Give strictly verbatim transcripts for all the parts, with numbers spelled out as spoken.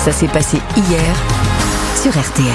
Ça s'est passé hier sur R T L.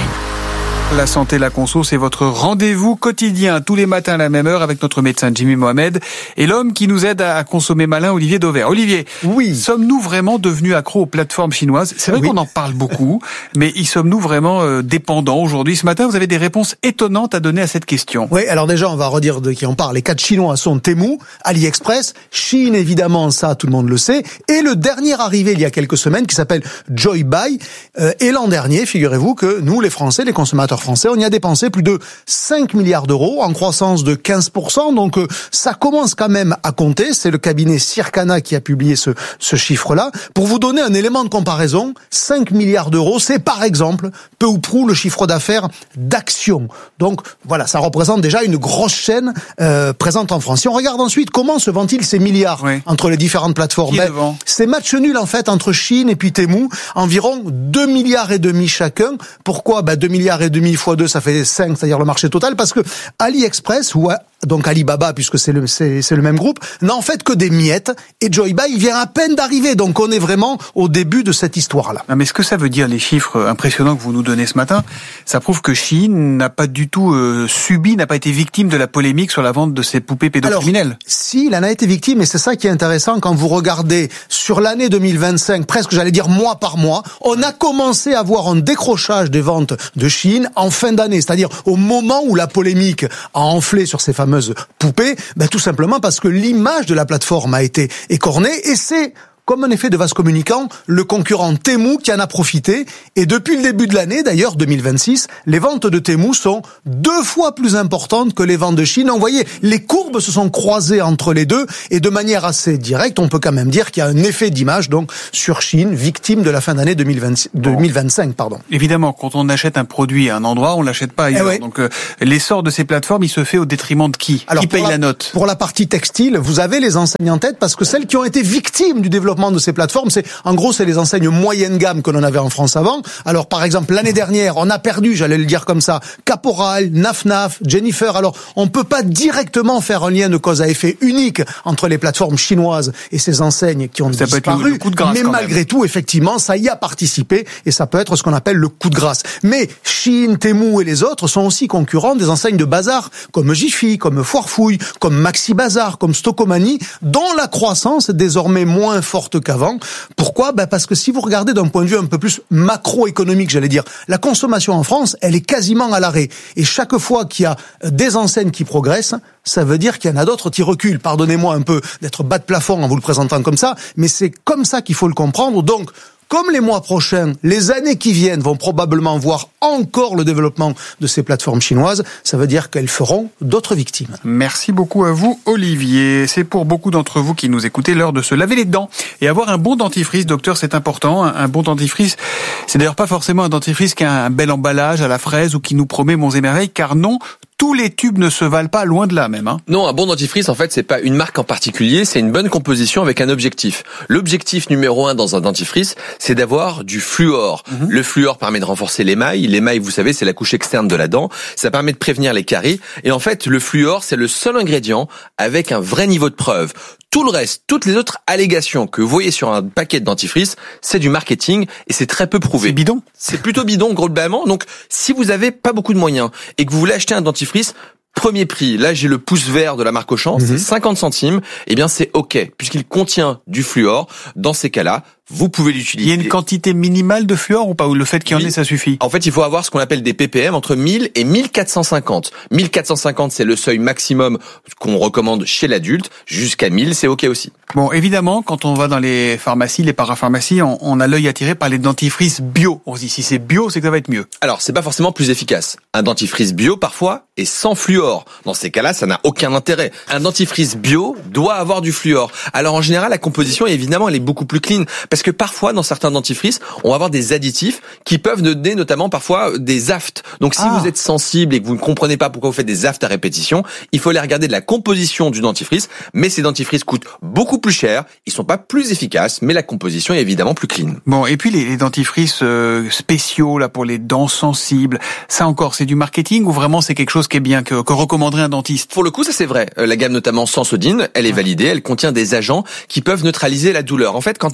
La santé, la conso, c'est votre rendez-vous quotidien, tous les matins à la même heure avec notre médecin Jimmy Mohamed et l'homme qui nous aide à consommer malin, Olivier Dauvert. Olivier, oui. Sommes-nous vraiment devenus accros aux plateformes chinoises ? C'est vrai oui. qu'on en parle beaucoup, mais y sommes-nous vraiment euh, dépendants aujourd'hui ? Ce matin, vous avez des réponses étonnantes à donner à cette question. Oui, alors déjà, on va redire de qui on parle. Les quatre Chinois sont Temu, AliExpress, Chine évidemment, ça tout le monde le sait, et le dernier arrivé il y a quelques semaines qui s'appelle Joybuy. Euh, et l'an dernier, figurez-vous que nous, les Français, les consommateurs français, on y a dépensé plus de cinq milliards d'euros en croissance de quinze pour cent. Donc euh, ça commence quand même à compter. C'est le cabinet Circana qui a publié ce, ce chiffre-là. Pour vous donner un élément de comparaison, cinq milliards d'euros, c'est par exemple peu ou prou le chiffre d'affaires d'Action. Donc voilà, ça représente déjà une grosse chaîne euh, présente en France. Si on regarde ensuite comment se vendent-ils ces milliards oui. entre les différentes plateformes, ben, c'est match nul en fait entre Chine et puis Temu, environ deux milliards et demi chacun. Pourquoi ? Ben deux milliards et demi fois deux, ça fait cinq, c'est-à-dire le marché total, parce que AliExpress, ou donc Alibaba, puisque c'est le, c'est, c'est le même groupe, n'a en fait que des miettes, et Joybuy, il vient à peine d'arriver, donc on est vraiment au début de cette histoire-là. Non, mais ce que ça veut dire, les chiffres impressionnants que vous nous donnez ce matin, ça prouve que Chine n'a pas du tout euh, subi, n'a pas été victime de la polémique sur la vente de ces poupées pédocriminelles. Alors, si, il en a été victime, et c'est ça qui est intéressant quand vous regardez sur l'année deux mille vingt-cinq, presque j'allais dire mois par mois, on a commencé à voir un décrochage des ventes de Chine en fin d'année, c'est-à-dire au moment où la polémique a enflé sur ces fameuses poupées, ben tout simplement parce que l'image de la plateforme a été écornée, et c'est comme un effet de vase communicant, le concurrent Temu qui en a profité. Et depuis le début de l'année, d'ailleurs, deux mille vingt-six, les ventes de Temu sont deux fois plus importantes que les ventes de Chine. Donc, vous voyez, les courbes se sont croisées entre les deux. Et de manière assez directe, on peut quand même dire qu'il y a un effet d'image donc sur Chine, victime de la fin d'année deux mille vingt, deux mille vingt-cinq. Pardon. Évidemment, quand on achète un produit à un endroit, on l'achète pas ailleurs. Eh oui. Donc, euh, l'essor de ces plateformes, il se fait au détriment de qui ? Alors, qui paye la, la note ? Pour la partie textile, vous avez les enseignes en tête parce que celles qui ont été victimes du développement de ces plateformes, c'est en gros c'est les enseignes moyenne gamme que l'on avait en France avant. Alors par exemple l'année dernière, on a perdu, j'allais le dire comme ça, Caporal, Naf Naf, Jennifer. Alors on peut pas directement faire un lien de cause à effet unique entre les plateformes chinoises et ces enseignes qui ont ça disparu, le coup de grâce, mais malgré même. tout effectivement ça y a participé et ça peut être ce qu'on appelle le coup de grâce. Mais Chine, Temu et les autres sont aussi concurrents des enseignes de bazar comme Jiffy, comme Foirefouille, comme Maxi Bazar, comme Stocomanie, dont la croissance est désormais moins forte qu'avant. Pourquoi ? Ben parce que si vous regardez d'un point de vue un peu plus macroéconomique, j'allais dire, la consommation en France, elle est quasiment à l'arrêt. Et chaque fois qu'il y a des enseignes qui progressent, ça veut dire qu'il y en a d'autres qui reculent. Pardonnez-moi un peu d'être bas de plafond en vous le présentant comme ça, mais c'est comme ça qu'il faut le comprendre. Donc, comme les mois prochains, les années qui viennent vont probablement voir encore le développement de ces plateformes chinoises, ça veut dire qu'elles feront d'autres victimes. Merci beaucoup à vous, Olivier. C'est pour beaucoup d'entre vous qui nous écoutez l'heure de se laver les dents et avoir un bon dentifrice. Docteur, c'est important. Un bon dentifrice, c'est d'ailleurs pas forcément un dentifrice qui a un bel emballage à la fraise ou qui nous promet monts et merveilles, car non, tous les tubes ne se valent pas, loin de là même. Hein. Non, un bon dentifrice, en fait, c'est pas une marque en particulier, c'est une bonne composition avec un objectif. L'objectif numéro un dans un dentifrice, c'est d'avoir du fluor. Mmh. Le fluor permet de renforcer l'émail. L'émail, vous savez, c'est la couche externe de la dent. Ça permet de prévenir les caries. Et en fait, le fluor, c'est le seul ingrédient avec un vrai niveau de preuve. Tout le reste, toutes les autres allégations que vous voyez sur un paquet de dentifrice, c'est du marketing et c'est très peu prouvé. C'est bidon. C'est plutôt bidon, globalement. Donc, si vous avez pas beaucoup de moyens et que vous voulez acheter un dentifrice, premier prix, là j'ai le pouce vert de la marque Auchan, mmh. c'est cinquante centimes, eh bien c'est ok, puisqu'il contient du fluor. Dans ces cas-là, vous pouvez l'utiliser. Il y a une quantité minimale de fluor ou pas ? Ou le fait qu'il y en ait, ça suffit ? En fait, il faut avoir ce qu'on appelle des ppm entre mille et mille quatre cent cinquante. mille quatre cent cinquante, c'est le seuil maximum qu'on recommande chez l'adulte. Jusqu'à mille, c'est ok aussi. Bon, évidemment, quand on va dans les pharmacies, les parapharmacies, on, on a l'œil attiré par les dentifrices bio. On se dit, si c'est bio, c'est que ça va être mieux. Alors, c'est pas forcément plus efficace. Un dentifrice bio, parfois, est sans fluor. Dans ces cas-là, ça n'a aucun intérêt. Un dentifrice bio doit avoir du fluor. Alors, en général, la composition, évidemment, elle est beaucoup plus clean. Parce que parfois, dans certains dentifrices, on va avoir des additifs qui peuvent donner notamment parfois des aftes. Donc, si ah. vous êtes sensible et que vous ne comprenez pas pourquoi vous faites des aftes à répétition, il faut aller regarder de la composition du dentifrice. Mais ces dentifrices coûtent beaucoup plus cher. Ils sont pas plus efficaces, mais la composition est évidemment plus clean. Bon, et puis les, les dentifrices euh, spéciaux là pour les dents sensibles, ça encore, c'est du marketing ou vraiment c'est quelque chose qui est bien, que, que recommanderait un dentiste ? Pour le coup, ça c'est vrai. La gamme notamment Sensodyne, elle est validée. Elle contient des agents qui peuvent neutraliser la douleur. En fait, quand vous avez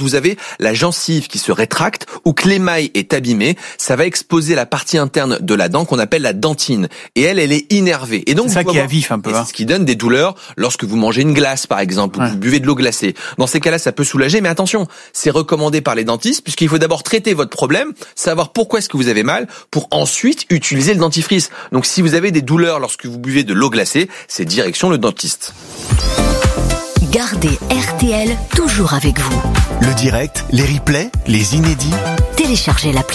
la gencive qui se rétracte ou que l'émail est abîmé, ça va exposer la partie interne de la dent qu'on appelle la dentine. Et elle, elle est innervée. Et donc, c'est ça qui est avoir... à vif un peu. Et hein. c'est ce qui donne des douleurs lorsque vous mangez une glace, par exemple, ou ouais. vous buvez de l'eau glacée. Dans ces cas-là, ça peut soulager, mais attention, c'est recommandé par les dentistes puisqu'il faut d'abord traiter votre problème, savoir pourquoi est-ce que vous avez mal, pour ensuite utiliser le dentifrice. Donc, si vous avez des douleurs lorsque vous buvez de l'eau glacée, c'est direction le dentiste. Gardez R T L toujours avec vous. Le direct, les replays, les inédits. Téléchargez l'appli.